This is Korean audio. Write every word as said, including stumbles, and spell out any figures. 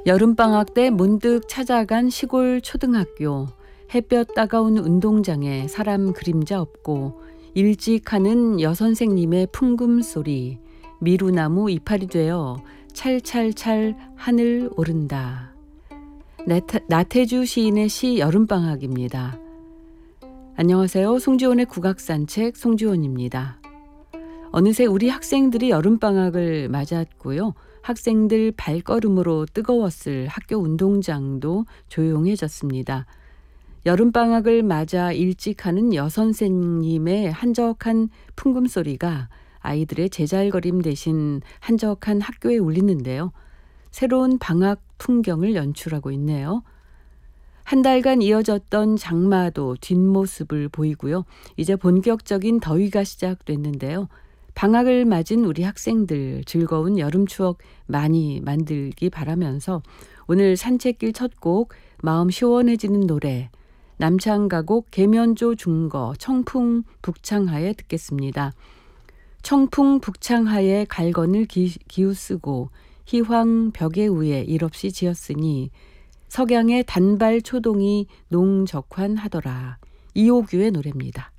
여름방학 때 문득 찾아간 시골 초등학교. 햇볕 따가운 운동장에 사람 그림자 없고 일찍 하는 여선생님의 풍금소리. 미루나무 이파리 되어 찰찰찰 하늘 오른다. 나태, 나태주 시인의 시 여름방학입니다. 안녕하세요. 송지원의 국악산책 송지원입니다. 어느새 우리 학생들이 여름방학을 맞았고요. 학생들 발걸음으로 뜨거웠을 학교 운동장도 조용해졌습니다. 여름방학을 맞아 일찍 하는 여선생님의 한적한 풍금소리가 아이들의 제잘거림 대신 한적한 학교에 울리는데요. 새로운 방학 풍경을 연출하고 있네요. 한 달간 이어졌던 장마도 뒷모습을 보이고요. 이제 본격적인 더위가 시작됐는데요. 방학을 맞은 우리 학생들 즐거운 여름 추억 많이 만들기 바라면서 오늘 산책길 첫 곡 마음 시원해지는 노래 남창가곡 계면조 중거 청풍 북창하에 듣겠습니다. 청풍 북창하에 갈건을 기, 기우쓰고 희황 벽에 위에 일없이 지었으니 석양의 단발 초동이 농적환 하더라. 이호규의 노래입니다.